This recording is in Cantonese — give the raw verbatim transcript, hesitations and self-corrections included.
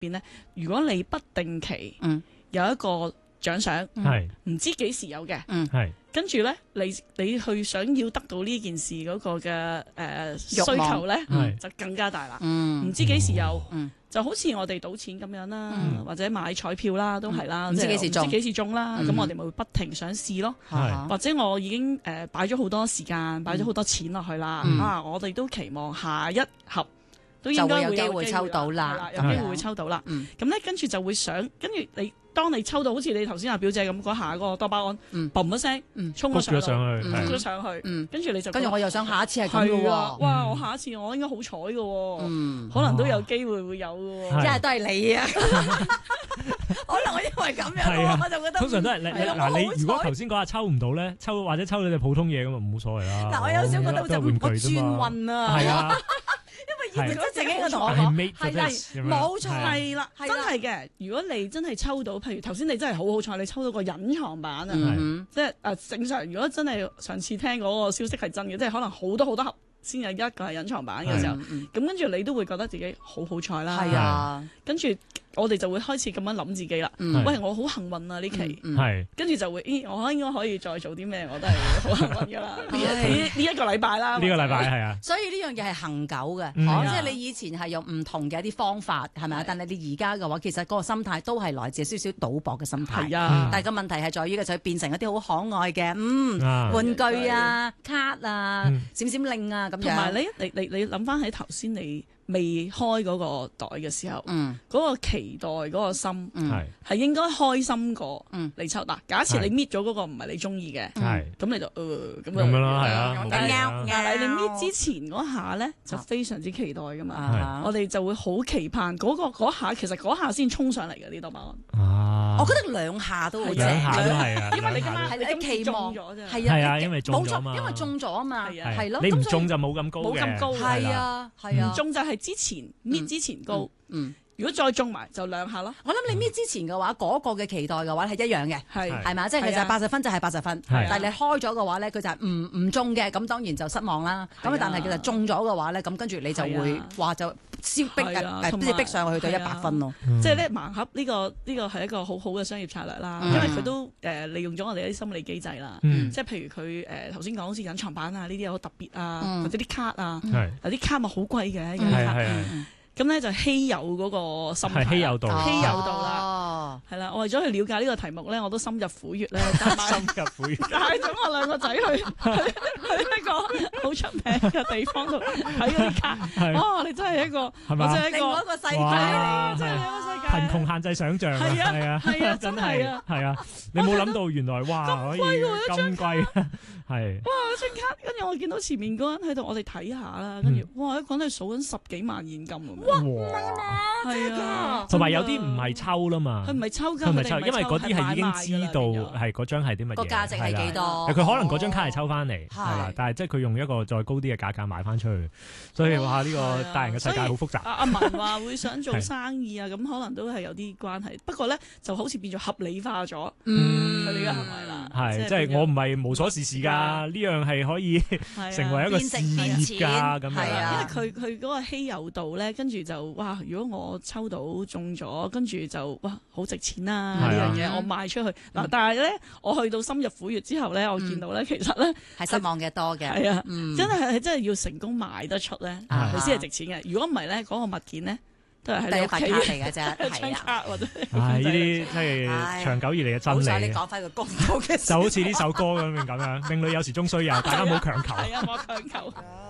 邊咧，如果你不定期有一個獎賞， 係唔知幾時有嘅， 係跟住咧，你你去想要得到呢件事嗰個嘅誒需慾望求咧， 係就更加大啦。 嗯唔知幾時有， 嗯就好似我哋賭錢咁樣啦， 嗯或者買彩票啦，都係啦， 唔知幾時中即係唔知幾時中啦， 嗯咁我哋咪會不停想試咯。 係或者我已經誒擺咗好多時間，擺咗好多錢落去啦， 嗯啊，我哋都期望下一盒都應就該會會有機會機抽到啦係啦，有係機會會抽到啦。 嗯咁咧跟住就會想，跟住你當你抽到好似你頭先阿表姐咁嗰下嗰個多巴胺， 嗯嘣一聲嗯衝咗谷咗上去， 上去， 嗯衝咗係上去， 嗯， 跟住你就跟住我又想下一次係咁嘅係啊， 喎， 哇！ 嗯我下一次我應該好彩嘅喎， 嗯， 可能都有機會會有嘅喎。 係一係都係你啊，可能我因為咁樣係啊我就覺得通常都係你係啊嗱，你我好彩如果頭先嗰下抽唔到咧，抽或者抽到隻普通嘢咁啊，冇所謂啦。 嗱，我有少覺得好似都係玩我轉具啫嘛。 運啊， 係啊， 因為葉真正經同我係講 made for 係啦 this 咁樣冇錯係啊係啦，真係啦係嘅。如果你真係抽到，譬如頭先你真係好好彩，你抽到個隱藏版啊， 嗯即係誒正常。如果真係上次聽嗰個消息係真嘅，即係可能好多好多盒先有一個係隱藏版嘅時候，咁嗯跟住你都會覺得自己好好彩啦。 係啊， 跟住我哋就會開始咁樣諗自己啦。 嗯喂，我好幸運啊呢期， 嗯係跟住就會，咦，我應該可以再做啲咩？我都係好幸運㗎啦。呢呢呢一個禮拜啦， 呢個禮拜係啊， 所以呢樣嘢係恒久嘅， 嗯哦， 係啊即係你以前係用唔同嘅一啲方法，係咪啊？但係你而家嘅話，其實嗰個心態都係來自少少賭博嘅心態。 係啊， 但係個問題係在於嘅就係變成一啲好可愛嘅，嗯， 啊玩具啊、卡啊嗯、 閃閃令啊咁樣。 同埋你你你你諗翻起頭先你未開嗰個袋嘅時候， 嗯嗰個期待嗰個心嗯係係應該開心過嗯你抽。嗱，假設你搣咗嗰個唔係你中意嘅， 係咁你就誒咁咁樣咯，係啊， 嗯冇計啊嗯但係你搣之前嗰下咧，就非常之期待噶嘛。 啊我哋就會好期盼嗰個嗰下，其實嗰下先衝上嚟嘅呢多巴胺。 啊， 我覺得兩下都好正， 兩下都係啊， 因為你今兩下都晚係你期望中咗啫， 係係啊因為中冇咗嘛錯，因為中咗啊嘛， 係啊係咯， 你唔咁所以中就冇咁高嘅， 冇咁高係啦， 啊係啊唔，中就係之前搣之前高， 嗯， 如果再中埋就兩下咯。 我諗你搣之前嘅話，嗰個嘅期待嘅話係一樣嘅。 係係係咪啊？即係其實係啊八十分就係八十分， 係但係你開咗嘅話咧，佢就係唔唔中嘅，咁當然就失望啦。咁係啊但係其實中咗嘅話咧，咁跟住你就會係啊話就燒逼係啊誒同埋即係逼上去到一係啊百分咯。 嗯即係咧盲盒呢個呢個係一個好好嘅商業策略啦， 嗯因為佢都誒利用咗我哋一啲心理機制啦。 嗯即係譬如佢誒頭先講好似隱藏版啊呢啲好特別啊， 嗯或者啲卡啊， 係有啲卡咪好貴嘅有嗯啲卡， 係係嗯咁咧就稀有嗰個心態啦係稀有度， 嗯稀有度啦哦係啦，我為咗去了解呢個題目咧，我都深入虎穴咧，帶埋心急苦帶咗我兩個仔去去去一個好出名嘅地方度睇嗰啲卡。 係哇！你真係一個， 係嘛我真係一個另外一個世界哇嚟， 真係另一個世界。 貧窮限制想像啊， 係啊係啊， 係啊真真係啊係啊，你冇諗到原來哇可以咁貴，係哇！張卡，跟住我見到前面嗰人喺度，我哋睇下啦。跟住哇，一講都係數緊十幾萬現金咁樣。 哇， 係啊， 同埋有啲唔係抽啦嘛佢，唔係抽㗎， 佢唔係抽， 佢哋唔因為嗰啲係已經知道係係嗰張係啲乜嘢， 個價值係幾多？ 係啦佢可能嗰張卡係抽翻嚟， 係係啦，但係即係佢用一個再高啲嘅價格賣翻出去，所以哇呢個大人嘅世界好複雜。 阿阿文話會想做生意啊，咁可能都係有啲關係。不過咧，就好似變咗合理化咗嗯佢哋嘅行為啦。 係，即係我唔係無所事事㗎，呢樣係可以係啊成為一個事業㗎咁係啊樣。 因為佢佢嗰個稀有度咧，跟住就哇！如果我抽到中咗，跟住就哇好值錢啦係啊呢樣嘢，我賣出去嗱。但係咧，我去到深入虎穴之後咧，我見到咧，其實咧係失望嘅多嘅， 係啊， 嗯真係係真係要成功賣得出咧， 啊佢先係值錢嘅。如果唔係咧，嗰個物件咧都係喺第一你屋企白卡嚟嘅啫， 一張係啊。 卡或者唉，呢啲真係唉長久以嚟嘅好彩真理， 你講翻個公道嘅事就好似呢首歌咁樣咁樣，命裏有時終須有，大家唔好強求。 係啊，我強求。